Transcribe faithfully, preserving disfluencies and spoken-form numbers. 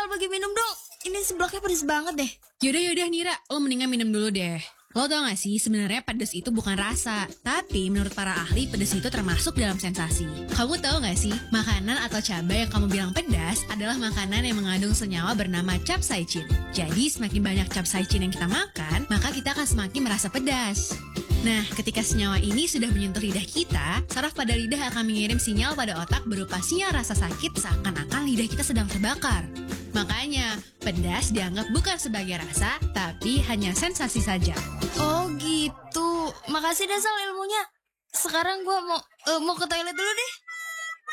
Sal, bagi minum dong. Ini seblaknya pedes banget deh. Yaudah yaudah Nira, lo mendingan minum dulu deh. Lo tau gak sih, sebenarnya pedes itu bukan rasa. Tapi menurut para ahli, pedes itu termasuk dalam sensasi. Kamu tau gak sih, makanan atau cabai yang kamu bilang pedas adalah makanan yang mengandung senyawa bernama capsaicin. Jadi semakin banyak capsaicin yang kita makan, maka kita akan semakin merasa pedas. Nah, ketika senyawa ini sudah menyentuh lidah kita, saraf pada lidah akan mengirim sinyal pada otak berupa sinyal rasa sakit seakan-akan lidah kita sedang terbakar. Makanya, pedas dianggap bukan sebagai rasa, tapi hanya sensasi saja. Oh gitu. Makasih deh Sal ilmunya. Sekarang gua mau uh, mau ke toilet dulu deh.